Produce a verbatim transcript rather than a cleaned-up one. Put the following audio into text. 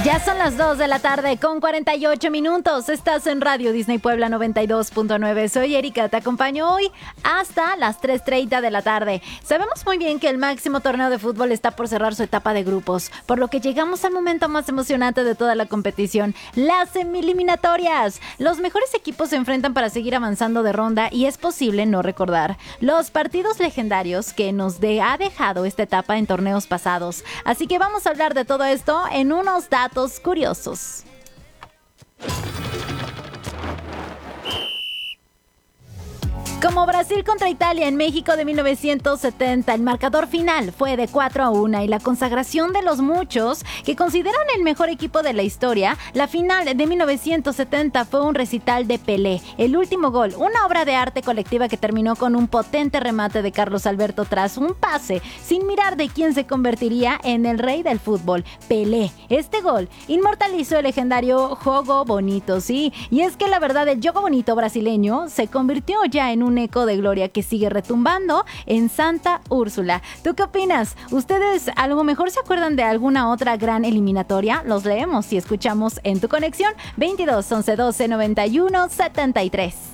Ya son las dos de la tarde con cuarenta y ocho minutos. Estás en Radio Disney Puebla noventa y dos punto nueve. Soy Erika, te acompaño hoy hasta las tres treinta de la tarde. Sabemos muy bien que el máximo torneo de fútbol está por cerrar su etapa de grupos, por lo que llegamos al momento más emocionante de toda la competición, las eliminatorias. Los mejores equipos se enfrentan para seguir avanzando de ronda y es posible no recordar los partidos legendarios que nos de- ha dejado esta etapa en torneos pasados. Así que vamos a hablar de todo esto en unos datos curiosos. Como Brasil contra Italia en México de mil novecientos setenta, el marcador final fue de cuatro a uno y la consagración de los muchos que consideran el mejor equipo de la historia, la final de mil novecientos setenta fue un recital de Pelé, el último gol, una obra de arte colectiva que terminó con un potente remate de Carlos Alberto tras un pase, sin mirar de quién se convertiría en el rey del fútbol, Pelé. Este gol inmortalizó el legendario Jogo Bonito, sí, y es que la verdad el Jogo Bonito brasileño se convirtió ya en un eco de gloria que sigue retumbando en Santa Úrsula. ¿Tú qué opinas? ¿Ustedes a lo mejor se acuerdan de alguna otra gran eliminatoria? Los leemos y escuchamos en tu conexión veintidós once doce noventa y uno setenta y tres.